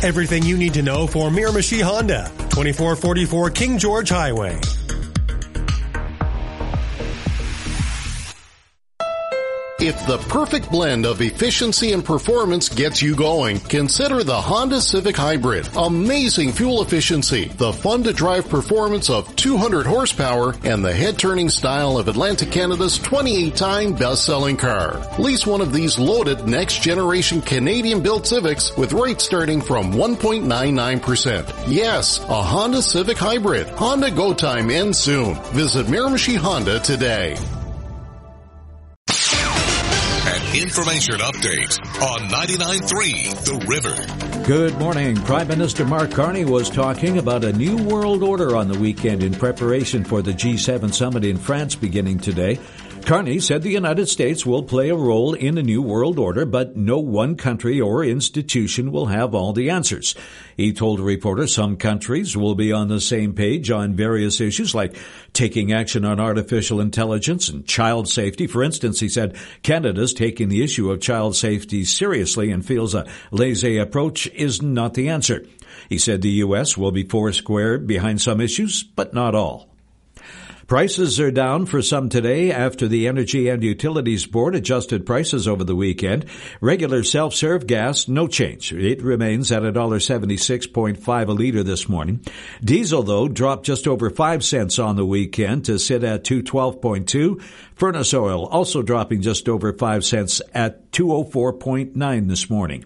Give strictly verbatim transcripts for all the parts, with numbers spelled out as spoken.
Everything you need to know for Miramichi Honda, twenty-four forty-four King George Highway. If the perfect blend of efficiency and performance gets you going, consider the Honda Civic Hybrid. Amazing fuel efficiency, the fun-to-drive performance of two hundred horsepower, and the head-turning style of Atlantic Canada's twenty-eight time best-selling car. Lease one of these loaded next-generation Canadian-built Civics with rates starting from one point nine nine percent. Yes, a Honda Civic Hybrid. Honda Go Time ends soon. Visit Miramichi Honda today. Information update on ninety-nine point three The River. Good morning. Prime Minister Mark Carney was talking about a new world order on the weekend in preparation for the G seven summit in France beginning today. Carney said the United States will play a role in the new world order, but no one country or institution will have all the answers. He told reporters some countries will be on the same page on various issues like taking action on artificial intelligence and child safety. For instance, he said Canada's taking the issue of child safety seriously and feels a laissez approach is not the answer. He said the U S will be foursquare behind some issues, but not all. Prices are down for some today after the Energy and Utilities Board adjusted prices over the weekend. Regular self-serve gas, no change. It remains at one dollar seventy-six point five a liter this morning. Diesel, though, dropped just over five cents on the weekend to sit at two twelve point two. Furnace oil also dropping just over five cents at two oh four point nine this morning.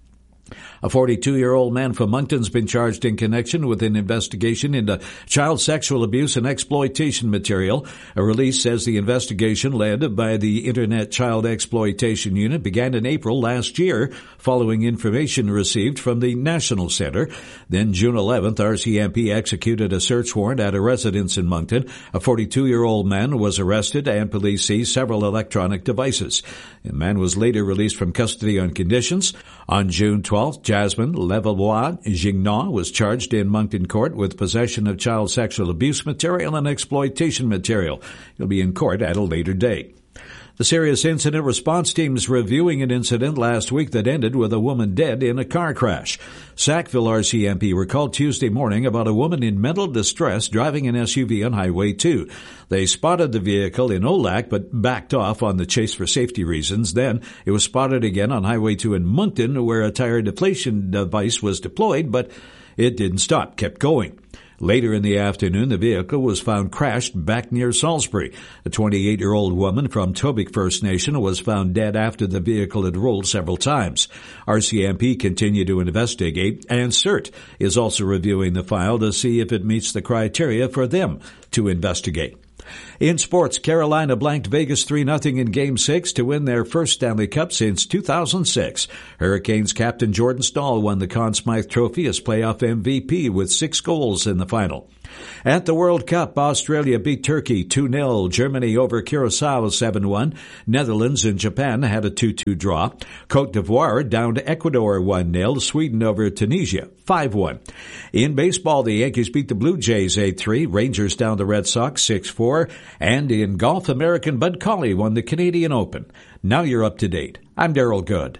A forty-two-year-old man from Moncton's been charged in connection with an investigation into child sexual abuse and exploitation material. A release says the investigation, led by the Internet Child Exploitation Unit, began in April last year following information received from the National Center. Then June eleventh, R C M P executed a search warrant at a residence in Moncton. A forty-two-year-old man was arrested and police seized several electronic devices. The man was later released from custody on conditions. On June twelfth, Jasmine Levallois Gignac was charged in Moncton Court with possession of child sexual abuse material and exploitation material. He'll be in court at a later date. The Serious Incident Response Team is reviewing an incident last week that ended with a woman dead in a car crash. Sackville R C M P were called Tuesday morning about a woman in mental distress driving an S U V on Highway two. They spotted the vehicle in Olac but backed off on the chase for safety reasons. Then it was spotted again on Highway two in Moncton, where a tire deflation device was deployed, but it didn't stop, kept going. Later in the afternoon, the vehicle was found crashed back near Salisbury. A twenty-eight-year-old woman from Tobic First Nation was found dead after the vehicle had rolled several times. R C M P continued to investigate, and CERT is also reviewing the file to see if it meets the criteria for them to investigate. In sports, Carolina blanked Vegas three nothing in Game six to win their first Stanley Cup since two thousand six. Hurricanes captain Jordan Staal won the Conn Smythe Trophy as playoff M V P with six goals in the final. At the World Cup, Australia beat Turkey two nil. Germany over Curacao seven one. Netherlands and Japan had a two two draw. Cote d'Ivoire down to Ecuador one nil. Sweden over Tunisia five one. In baseball, the Yankees beat the Blue Jays eight three. Rangers down the Red Sox six four. And in golf, American Bud Colley won the Canadian Open. Now you're up to date. I'm Darryl Good.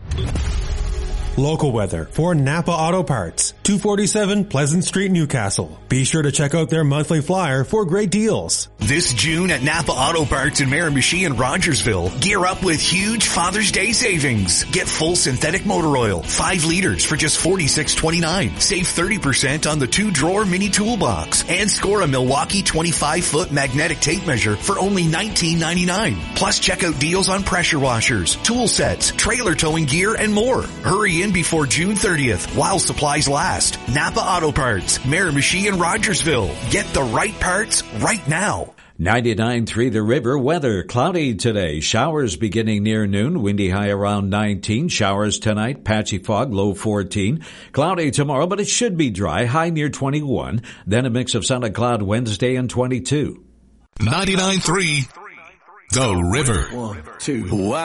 Local weather for Napa Auto Parts, two forty-seven Pleasant Street, Newcastle. Be sure to check out their monthly flyer for great deals. This June at Napa Auto Parts in Miramichi and Rogersville, gear up with huge Father's Day savings. Get full synthetic motor oil, five liters for just forty-six twenty-nine. Save thirty percent on the two-drawer mini toolbox and score a Milwaukee twenty-five foot magnetic tape measure for only nineteen ninety-nine. Plus check out deals on pressure washers, tool sets, trailer towing gear, and more. Hurry in before June thirtieth while supplies last. Napa Auto Parts, Miramichi and Rogersville. Get the right parts right now. ninety-nine point three The River weather. Cloudy today. Showers beginning near noon. Windy high around nineteen. Showers tonight. Patchy fog, low fourteen. Cloudy tomorrow, but it should be dry. High near twenty-one. Then a mix of sun and cloud Wednesday and twenty-two. ninety-nine point three The River. One, two. Wow.